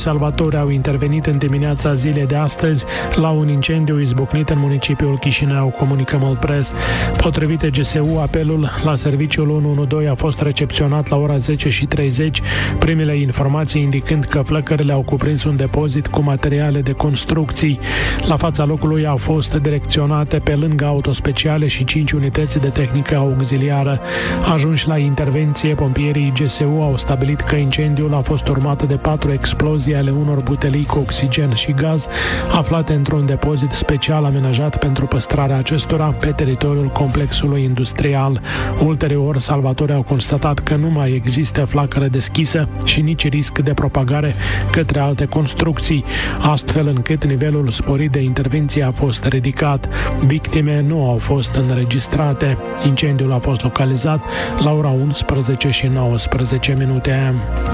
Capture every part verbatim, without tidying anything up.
salvatori au intervenit în dimineața zilei de astăzi la un incendiu izbucnit în municipiul Chișinău, comunică Molpress. Potrivit G S U, apelul la serviciul unu unu doi a fost recepționat la ora zece și treizeci, primele informații indicând că flăcările au cuprins un depozit cu materiale de construcții. La fața locului au fost direcționate pe lângă autospeciale și cinci unități de tehnică auxiliară. Ajunși la intervenție, pompierii G S U au stabilit că incendiul a fost urmat de patru explozii ale unor butelii cu oxigen și gaz aflate într-un depozit special amenajat pentru păstrarea acestora pe teritoriul complexului industrial. Ulterior, salvatorii au constatat că nu mai există flacără deschisă și nici risc de propagare către alte construcții, astfel încât nivelul sporit de intervenție a fost ridicat. Victime nu au fost înregistrate. Incendiul a fost localizat la ora unsprezece și nouăsprezece minute.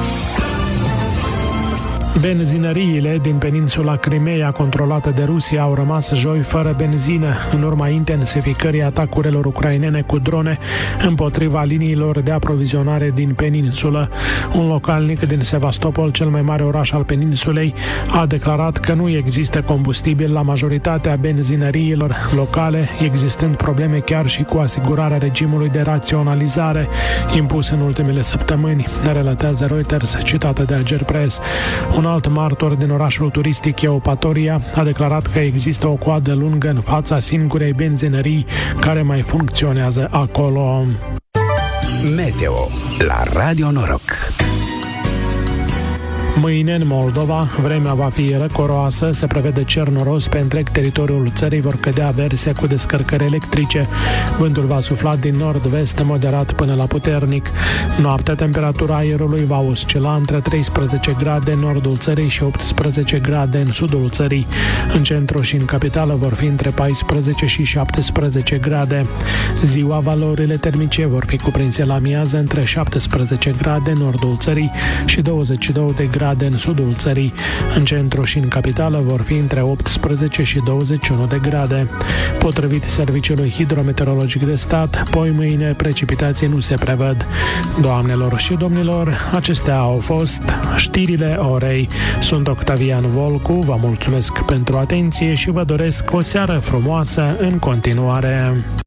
Benzinăriile din peninsula Crimeea, controlată de Rusia, au rămas joi fără benzină, în urma intensificării atacurilor ucrainene cu drone împotriva liniilor de aprovizionare din peninsulă. Un localnic din Sevastopol, cel mai mare oraș al peninsulei, a declarat că nu există combustibil la majoritatea benzinăriilor locale, existând probleme chiar și cu asigurarea regimului de raționalizare impus în ultimele săptămâni, relatează Reuters, citată de Agerpres. Un alt martor din orașul turistic Eupatoria a declarat că există o coadă lungă în fața singurei benzinării care mai funcționează acolo. Meteo la Radio Noroc. Mâine, în Moldova, vremea va fi răcoroasă, se prevede cer noros pe întreg teritoriul țării, vor cădea averse cu descărcări electrice. Vântul va sufla din nord-vest moderat până la puternic. Noaptea, temperatura aerului va oscila între treisprezece grade în nordul țării și optsprezece grade în sudul țării. În centru și în capitală vor fi între paisprezece și șaptesprezece grade. Ziua, valorile termice vor fi cuprinse la miază între șaptesprezece grade în nordul țării și douăzeci și două de grade în sudul țării. În centru și în capitală vor fi între optsprezece și douăzeci și unu de grade. Potrivit Serviciului Hidrometeorologic de Stat, poi mâine precipitații nu se prevăd. Doamnelor și domnilor, acestea au fost știrile orei. Sunt Octavian Volcu, vă mulțumesc pentru atenție și vă doresc o seară frumoasă în continuare.